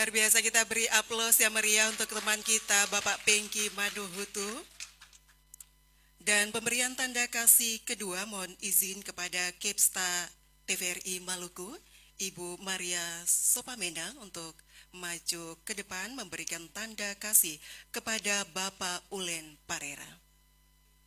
Luar biasa, kita beri aplaus yang meriah untuk teman kita Bapak Pengki Maduhutu. Dan pemberian tanda kasih kedua mohon izin kepada Kepsta TVRI Maluku, Ibu Maria Sopamendang untuk maju ke depan memberikan tanda kasih kepada Bapak Ulen Parera.